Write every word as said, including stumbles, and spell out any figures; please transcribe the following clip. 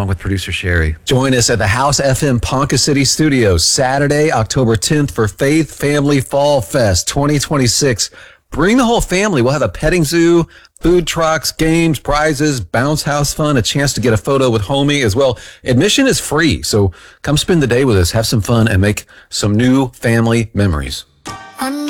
along with producer Sherry. Join us at the House F M Ponca City Studios Saturday, October tenth for Faith Family Fall Fest twenty twenty-six. Bring the whole family. We'll have a petting zoo, food trucks, games, prizes, bounce house fun, a chance to get a photo with homie as well. Admission is free, so come spend the day with us, have some fun, and make some new family memories.